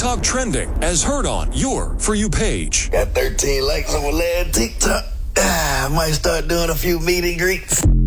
TikTok trending as heard on your For You page. Got 13 likes on my last TikTok. I might start doing a few meet and greets.